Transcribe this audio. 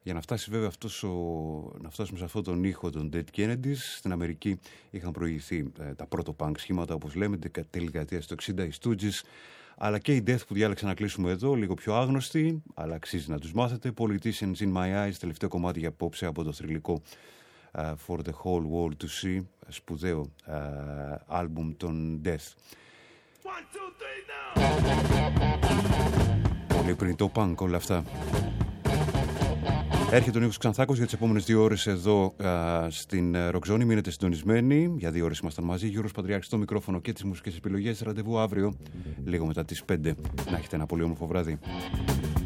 Για να φτάσει βέβαια να φτάσουμε σε αυτόν τον ήχο των Dead Kennedys, στην Αμερική είχαν προηγηθεί τα πρώτο punk σχήματα, όπως λέμε, τέλη δεκαετίας του 60, οι Stooges, αλλά και οι Death που διάλεξα να κλείσουμε εδώ, λίγο πιο άγνωστοι, αλλά αξίζει να τους μάθετε. Politicians in My Eyes, τελευταίο κομμάτι για απόψε από το θρυλικό For the Whole World to See, σπουδαίο άλμπουμ των Death. Πολύ πριν το punk όλα αυτά. Έρχεται ο Νίκος Ξανθάκος για τις επόμενες 2 ώρες εδώ στην Rockzone. Μείνετε συντονισμένοι. Για 2 ώρες ήμασταν μαζί. Γιώργος Παντριάρχης στο μικρόφωνο και τις μουσικές επιλογές. Ραντεβού αύριο, λίγο μετά τις 5. Να έχετε ένα πολύ όμορφο βράδυ.